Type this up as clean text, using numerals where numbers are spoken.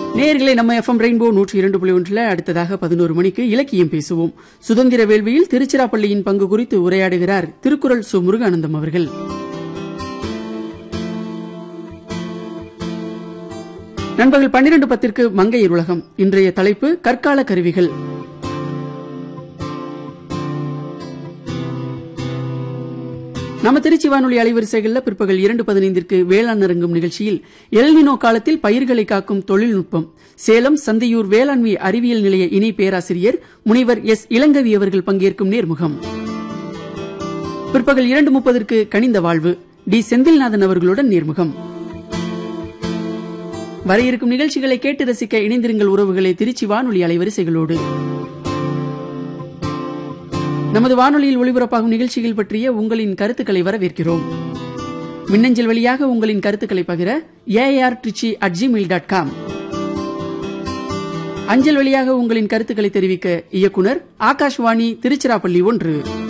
நேயர்களே, நம்ம FM rainbow 102.1 அடுத்ததாக 11 மணிக்கு இலக்கியம் பேசுவோம். சுதந்திர வேள்வியில் திருச்சிராப்பள்ளியின் பங்கு குறித்து உரையாடுகிறார் திருக்குறள் சு. முருகானந்தம் அவர்கள். நண்பகல் 12:10 மங்கையர் உலகம். இன்றைய தலைப்பு கற்கால கருவிகள். நம்ம திருச்சி வானொலி அலைவரிசைகளில் பிற்பகல் 2:15 வேளாண் அரங்கம் நிகழ்ச்சியில் எல்னினோ காலத்தில் பயிர்களை காக்கும் தொழில்நுட்பம், சேலம் சந்தையூர் வேளாண்மை அறிவியல் நிலைய இணை பேராசிரியர் முனைவர் எஸ். இளங்கவி அவர்கள் பங்கேற்கும் நேர்முகம். பிற்பகல் 2:30 கனிந்த வாழ்வு, டி. செந்தில்நாதன் அவர்களுடன் நேர்முகம். வர இருக்கும் நிகழ்ச்சிகளை கேட்டு ரசிக்க இணைந்திருங்கள் உறவுகளை திருச்சி வானொலி அலைவரிசைகளோடு. நமது வானொலியில் ஒளிபரப்பாகும் நிகழ்ச்சிகள் பற்றிய உங்களின் கருத்துக்களை வரவேற்கிறோம். மின்னஞ்சல் வழியாக உங்களின் கருத்துக்களை பகிர aartrichy@gmail.com. அஞ்சல் வழியாக உங்களின் கருத்துக்களை தெரிவிக்க இயக்குனர் ஆகாஷ்வாணி திருச்சிராப்பள்ளி 1.